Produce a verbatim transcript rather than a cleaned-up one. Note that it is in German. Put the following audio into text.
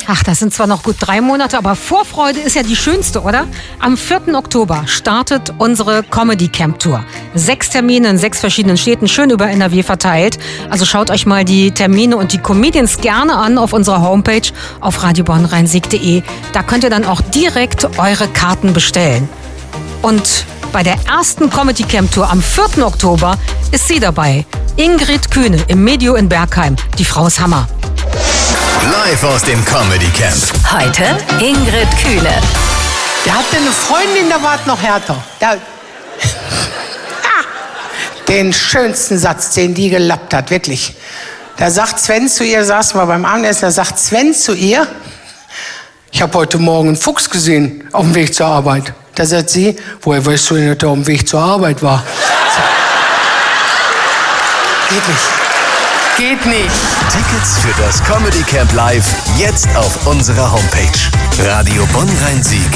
Ach, das sind zwar noch gut drei Monate, aber Vorfreude ist ja die schönste, oder? Am vierten Oktober startet unsere Comedy Camp Tour. Sechs Termine in sechs verschiedenen Städten, schön über N R W verteilt. Also schaut euch mal die Termine und die Comedians gerne an auf unserer Homepage auf radio bonn rhein sieg punkt de. Da könnt ihr dann auch direkt eure Karten bestellen. Und bei der ersten Comedy Camp Tour am vierten Oktober ist sie dabei. Ingrid Kühne im Medio in Bergheim. Die Frau ist Hammer. Live aus dem Comedy Camp. Heute Ingrid Kühne. Der hatte eine Freundin, da war es noch härter. Da den schönsten Satz, den die gelappt hat, wirklich. Da sagt Sven zu ihr, saß mal beim Abendessen, da sagt Sven zu ihr, ich habe heute Morgen einen Fuchs gesehen auf dem Weg zur Arbeit. Da sagt sie, woher weißt du denn, dass er auf dem Weg zur Arbeit war? Geht nicht. Geht nicht. Tickets für das Comedy Camp Live jetzt auf unserer Homepage radio bonn rhein sieg